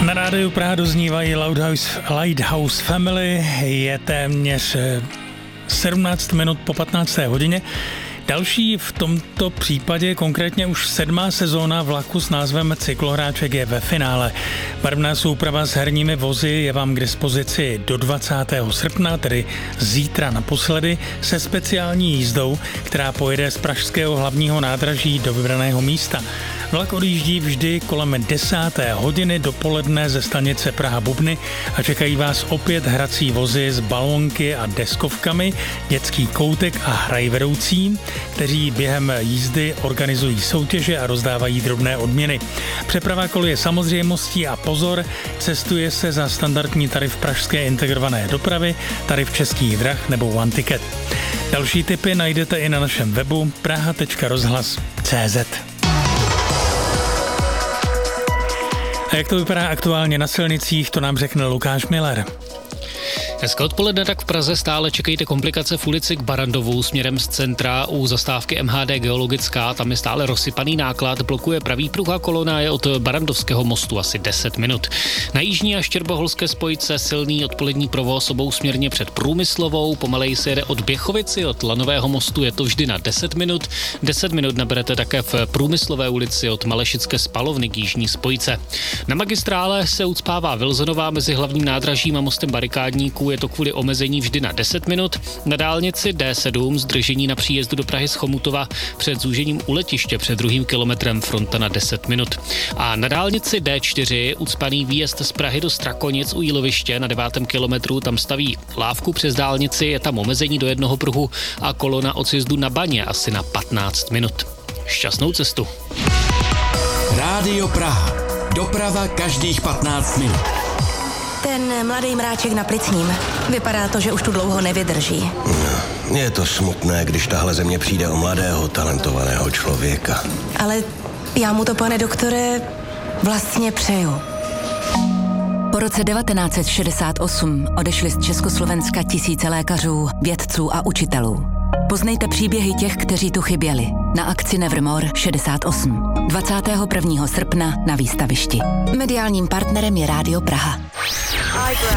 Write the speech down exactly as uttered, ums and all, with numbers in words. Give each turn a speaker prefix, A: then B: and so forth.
A: Na rádiu Praha doznívají Lighthouse, Lighthouse Family, je téměř sedmnáct minut po patnácté hodině. Další v tomto případě konkrétně už sedmá sezóna vlaku s názvem Cyklohráček je ve finále. Barevná souprava s herními vozy je vám k dispozici do dvacátého srpna, tedy zítra naposledy, se speciální jízdou, která pojede z pražského hlavního nádraží do vybraného místa. Vlak odjíždí vždy kolem desáté hodiny dopoledne ze stanice Praha Bubny a čekají vás opět hrací vozy s balónky a deskovkami, dětský koutek a hrajvedoucí, kteří během jízdy organizují soutěže a rozdávají drobné odměny. Přeprava kol je samozřejmostí a pozor, cestuje se za standardní tarif pražské integrované dopravy, tarif Českých drah nebo One Ticket. Další tipy najdete i na našem webu praha tečka rozhlas tečka cé zet. A jak to vypadá aktuálně na silnicích, to nám řekne Lukáš Miller.
B: Hezké odpoledne, tak v Praze stále čekejte komplikace v ulici k Barandovu směrem z centra u zastávky M H D Geologická, tam je stále rozsypaný náklad, blokuje pravý pruh a kolona je od Barandovského mostu asi deset minut. Na jižní a štěrboholské spojce silný odpolední provoz obousměrně před Průmyslovou, pomaleji se jede od Běchovici, od Lanového mostu je to vždy na deset minut, deset minut naberete také v Průmyslové ulici od Malešické spalovny k jižní spojce. Na magistrále se ucpává Vilzonová mezi hlavním nádražím a mostem Barikádníků, je to kvůli omezení vždy na deset minut. Na dálnici D sedm zdržení na příjezdu do Prahy z Chomutova před zúžením u letiště před druhým kilometrem fronta na deset minut. A na dálnici D čtyři ucpaný výjezd z Prahy do Strakonic u Jíloviště na devátém kilometru, tam staví lávku přes dálnici, je tam omezení do jednoho pruhu a kolona od sjezdu na Baně asi na patnáct minut. Šťastnou cestu.
C: Rádio Praha. Doprava každých patnáct minut.
D: Ten mladý mráček na Plicním. Vypadá to, že už tu dlouho nevydrží.
E: No, je to smutné, když tahle země přijde o mladého, talentovaného člověka.
D: Ale já mu to, pane doktore, vlastně přeju.
F: Po roce devatenáct set šedesát osm odešli z Československa tisíce lékařů, vědců a učitelů. Poznejte příběhy těch, kteří tu chyběli. Na akci Nevermore šedesát osm. dvacátého prvního srpna na výstavišti. Mediálním partnerem je Rádio Praha.